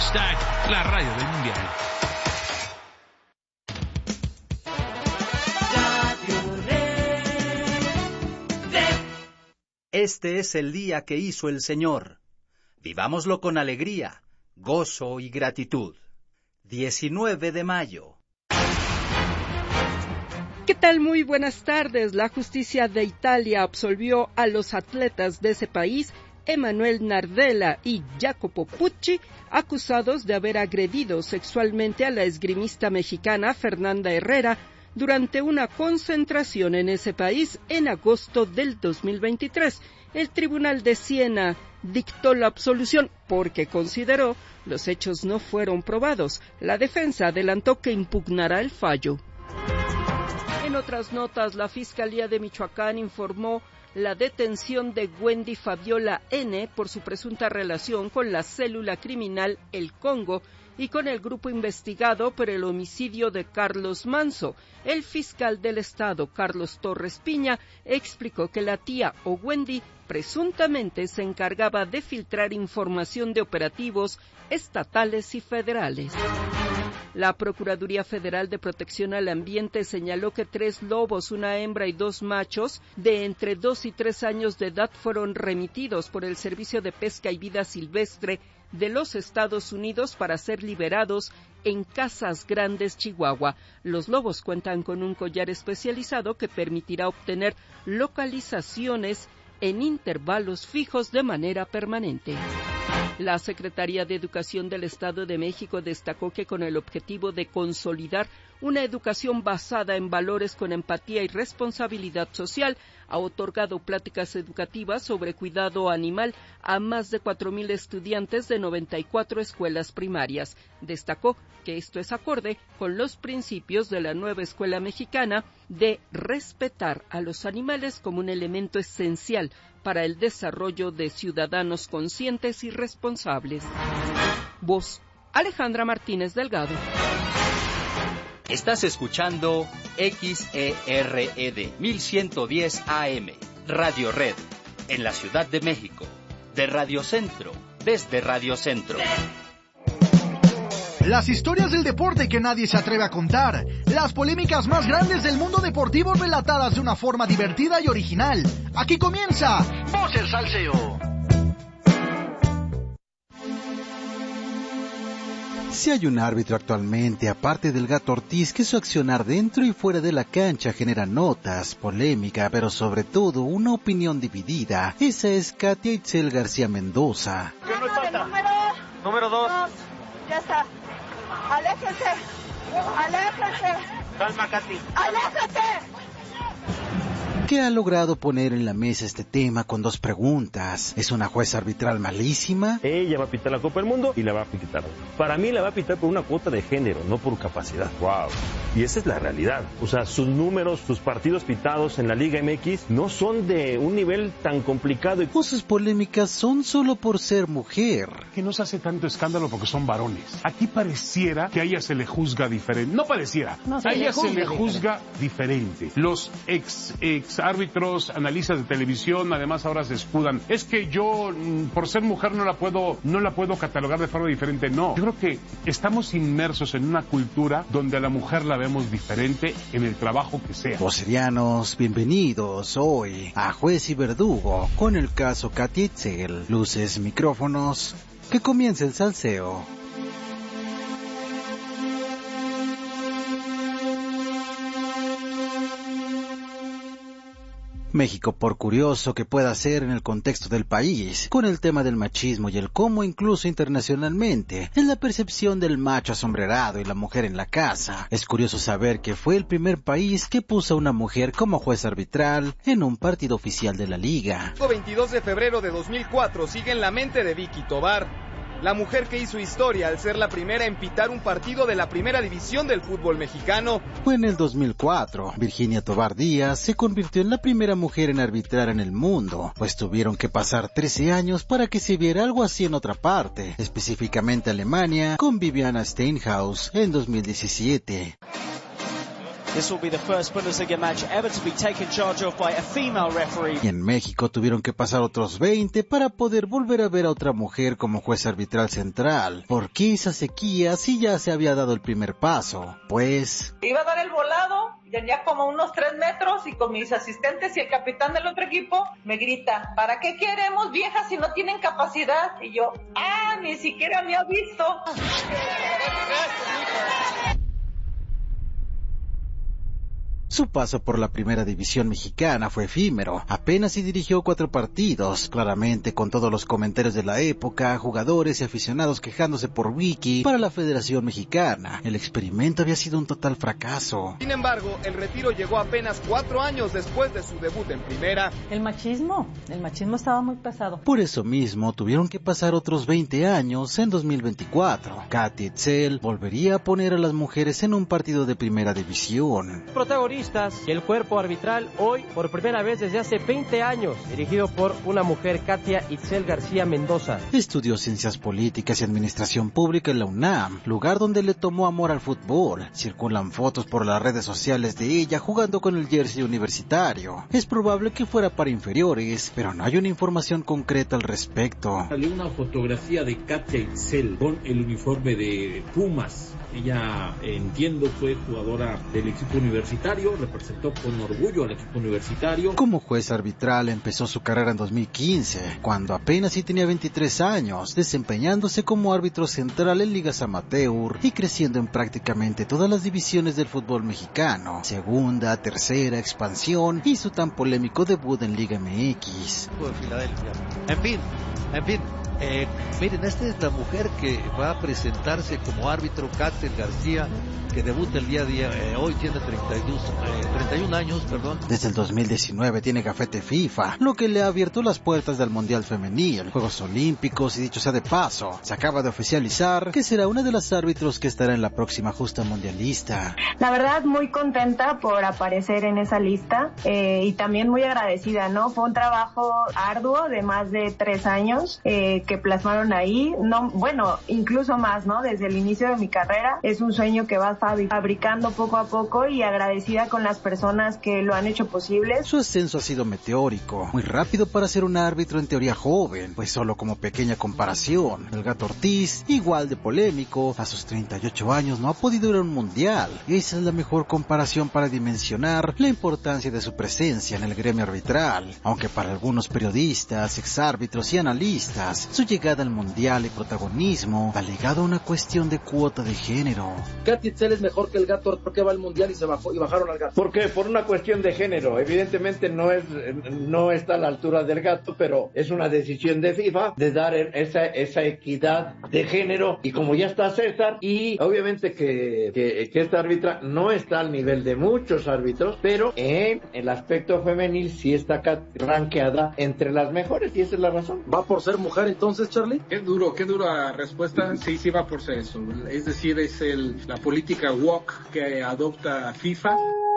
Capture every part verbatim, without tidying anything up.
Hashtag la radio del mundial. Este es el día que hizo el Señor. Vivámoslo con alegría, gozo y gratitud. diecinueve de mayo. ¿Qué tal? Muy buenas tardes. La justicia de Italia absolvió a los atletas de ese país, Emanuele Nardella y Jacopo Pucci, acusados de haber agredido sexualmente a la esgrimista mexicana Fernanda Herrera durante una concentración en ese país en agosto del dos mil veintitrés. El Tribunal de Siena dictó la absolución porque consideró los hechos no fueron probados. La defensa adelantó que impugnará el fallo. En otras notas, la Fiscalía de Michoacán informó la detención de Wendy Fabiola N. por su presunta relación con la célula criminal El Congo y con el grupo investigado por el homicidio de Carlos Manso. El fiscal del estado, Carlos Torres Piña, explicó que la tía o Wendy presuntamente se encargaba de filtrar información de operativos estatales y federales. La Procuraduría Federal de Protección al Ambiente señaló que tres lobos, una hembra y dos machos de entre dos y tres años de edad fueron remitidos por el Servicio de Pesca y Vida Silvestre de los Estados Unidos para ser liberados en Casas Grandes, Chihuahua. Los lobos cuentan con un collar especializado que permitirá obtener localizaciones en intervalos fijos de manera permanente. La Secretaría de Educación del Estado de México destacó que con el objetivo de consolidar una educación basada en valores con empatía y responsabilidad social, ha otorgado pláticas educativas sobre cuidado animal a más de cuatro mil estudiantes de noventa y cuatro escuelas primarias. Destacó que esto es acorde con los principios de la nueva escuela mexicana de respetar a los animales como un elemento esencial para el desarrollo de ciudadanos conscientes y responsables. Voz, Alejandra Martínez Delgado. Estás escuchando X E R E D mil ciento diez A M, Radio Red, en la Ciudad de México, de Radio Centro, desde Radio Centro. Las historias del deporte que nadie se atreve a contar, las polémicas más grandes del mundo deportivo relatadas de una forma divertida y original. Aquí comienza Voz el Salseo. Si hay un árbitro actualmente, aparte del Gato Ortiz, que su accionar dentro y fuera de la cancha genera notas, polémica, pero sobre todo una opinión dividida, esa es Katia Itzel García Mendoza. ¿Qué nos falta? Número, número dos. dos. Ya está. Aléjense. Aléjense. Calma, Katy. Aléjate. Que ha logrado poner en la mesa este tema con dos preguntas. ¿Es una jueza arbitral malísima? Ella va a pitar la Copa del Mundo y la va a pitar. Para mí la va a pitar por una cuota de género, no por capacidad. Wow. Y esa es la realidad. O sea, sus números, sus partidos pitados en la Liga M X no son de un nivel tan complicado. O sus polémicas son solo por ser mujer. Que no se hace tanto escándalo porque son varones. Aquí pareciera que a ella se le juzga diferente. No pareciera. No, a ella se le juzga diferente. Los ex, ex árbitros, analistas de televisión, además ahora se escudan. Es que yo, por ser mujer, no la puedo, no la puedo catalogar de forma diferente. No. Yo creo que estamos inmersos en una cultura donde a la mujer la vemos diferente en el trabajo que sea. Vocerianos, bienvenidos hoy a Juez y Verdugo con el caso Katia Itzel. Luces, micrófonos, que comience el salseo. México, por curioso que pueda ser en el contexto del país, con el tema del machismo y el cómo incluso internacionalmente, en la percepción del macho asombrerado y la mujer en la casa, es curioso saber que fue el primer país que puso a una mujer como juez arbitral en un partido oficial de la liga. El veintidós de febrero de dos mil cuatro sigue en la mente de Vicky Tobar, la mujer que hizo historia al ser la primera en pitar un partido de la primera división del fútbol mexicano. Fue en el dos mil cuatro, Virginia Tobar Díaz se convirtió en la primera mujer en arbitrar en el mundo, pues tuvieron que pasar trece años para que se viera algo así en otra parte, específicamente Alemania, con Viviana Steinhaus en dos mil diecisiete. This will be the first Bundesliga match ever to be taken charge of by a female referee. Y en México tuvieron que pasar otros veinte para poder volver a ver a otra mujer como juez arbitral central. ¿Por qué esa sequía si ya se había dado el primer paso? Pues... iba a dar el volado, tenía como unos tres metros y con mis asistentes y el capitán del otro equipo me grita, ¿para qué queremos viejas si no tienen capacidad? Y yo, ah, ni siquiera me ha visto. Su paso por la primera división mexicana fue efímero, apenas si dirigió cuatro partidos, claramente con todos los comentarios de la época, jugadores y aficionados quejándose por Wiki para la Federación Mexicana. El experimento había sido un total fracaso. Sin embargo, el retiro llegó apenas cuatro años después de su debut en primera. El machismo, el machismo estaba muy pesado. Por eso mismo tuvieron que pasar otros veinte años en dos mil veinticuatro. Katy Itzel volvería a poner a las mujeres en un partido de primera división. Protagonista y el cuerpo arbitral hoy por primera vez desde hace veinte años, dirigido por una mujer, Katia Itzel García Mendoza. Estudió Ciencias Políticas y Administración Pública en la UNAM, lugar donde le tomó amor al fútbol. Circulan fotos por las redes sociales de ella jugando con el jersey universitario. Es probable que fuera para inferiores, pero no hay una información concreta al respecto. Salió una fotografía de Katia Itzel con el uniforme de Pumas. Ella, entiendo, fue jugadora del equipo universitario, representó con orgullo al equipo universitario. Como juez arbitral empezó su carrera en dos mil quince, cuando apenas sí tenía veintitrés años, desempeñándose como árbitro central en ligas amateur y creciendo en prácticamente todas las divisiones del fútbol mexicano, segunda, tercera, expansión y su tan polémico debut en Liga M X. En fin, en fin. Eh, miren, esta es la mujer que va a presentarse como árbitro, Katia García, que debuta el día a día, eh, hoy tiene treinta y dos, eh, treinta y un años, perdón. Desde el dos mil diecinueve tiene gafete FIFA, lo que le ha abierto las puertas del Mundial Femenil, Juegos Olímpicos y dicho sea de paso, se acaba de oficializar que será una de las árbitros que estará en la próxima justa mundialista. La verdad, muy contenta por aparecer en esa lista eh, y también muy agradecida, ¿no? Fue un trabajo arduo de más de tres años eh, que plasmaron ahí, no, bueno, incluso más, ¿no? Desde el inicio de mi carrera, es un sueño que va fabricando poco a poco y agradecida con las personas que lo han hecho posible. Su ascenso ha sido meteórico, muy rápido para ser un árbitro en teoría joven, pues solo como pequeña comparación, el Gato Ortiz, igual de polémico, a sus treinta y ocho años no ha podido ir a un mundial. Esa es la mejor comparación para dimensionar la importancia de su presencia en el gremio arbitral, aunque para algunos periodistas, exárbitros y analistas, su llegada al mundial y protagonismo ha ligado a una cuestión de cuota de género. Katy Itzel es mejor que el Gato, ¿por qué va al mundial y se bajó y bajaron al Gato? ¿Por qué? Por una cuestión de género. Evidentemente no es no está a la altura del Gato, pero es una decisión de FIFA de dar esa esa equidad de género, y como ya está César, y obviamente que, que, que esta árbitra no está al nivel de muchos árbitros, pero en el aspecto femenil sí está rankeada entre las mejores, y esa es la razón. ¿Va por ser mujer entonces, Charlie? Qué duro, qué dura respuesta. Sí, sí va por ser eso. Es decir, es el, la política woke que adopta FIFA.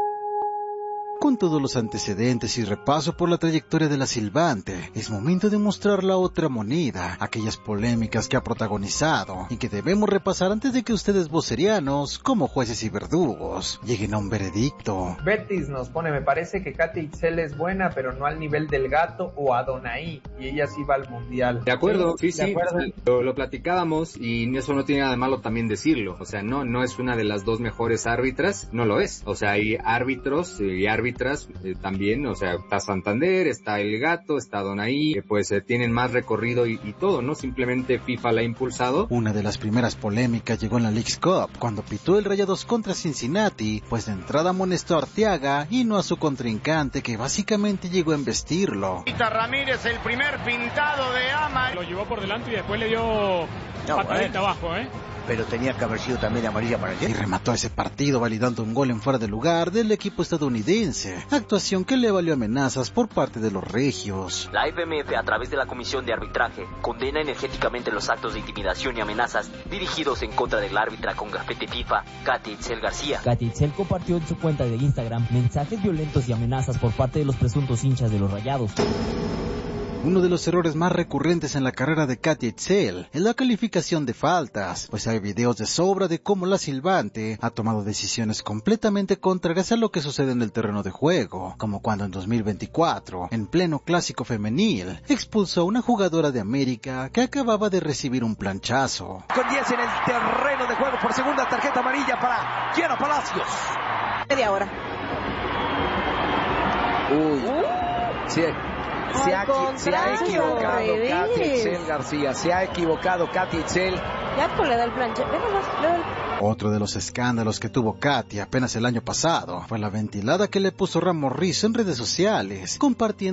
Con todos los antecedentes y repaso por la trayectoria de la silbante, es momento de mostrar la otra moneda, aquellas polémicas que ha protagonizado y que debemos repasar antes de que ustedes vocerianos, como jueces y verdugos, lleguen a un veredicto. Betis nos pone, me parece que Katy Itzel es buena, pero no al nivel del Gato o Adonai, y ella sí va al mundial. De acuerdo, sí, sí, ¿De acuerdo? sí lo, lo platicábamos, y eso no tiene nada de malo también decirlo. O sea, no, no es una de las dos mejores árbitras, no lo es. O sea, hay árbitros y árbitras Eh, también, o sea, está Santander, está el Gato, está Donaí, que pues eh, tienen más recorrido y, y todo, ¿no? Simplemente FIFA la ha impulsado. Una de las primeras polémicas llegó en la Leagues Cup, cuando pitó el Rayados contra Cincinnati, pues de entrada amonestó a Arteaga y no a su contrincante, que básicamente llegó a embestirlo. Ramírez, el primer pintado de Ama. Lo llevó por delante y después le dio no, patadita bueno. abajo, ¿eh? Pero tenía que haber sido también amarilla para ayer. Y remató ese partido validando un gol en fuera de lugar del equipo estadounidense, actuación que le valió amenazas por parte de los regios. La F M F, a través de la Comisión de Arbitraje, condena energéticamente los actos de intimidación y amenazas dirigidos en contra del árbitra con gafete FIFA, Katy Itzel García. Katy Itzel compartió en su cuenta de Instagram mensajes violentos y amenazas por parte de los presuntos hinchas de los Rayados. Uno de los errores más recurrentes en la carrera de Katia Itzel es la calificación de faltas, pues hay videos de sobra de cómo la silbante ha tomado decisiones completamente contrarias a lo que sucede en el terreno de juego, como cuando en dos mil veinticuatro, en pleno clásico femenil, expulsó a una jugadora de América que acababa de recibir un planchazo. Con diez en el terreno de juego por segunda tarjeta amarilla para Kiana Palacios. Media hora. Uy. Sí. Se ha, se ha equivocado Katia Itzel García, se ha equivocado Katia Itzel. Ya pues le da el planche. Otro de los escándalos que tuvo Katia apenas el año pasado fue la ventilada que le puso Ramón Rizzo en redes sociales, compartiendo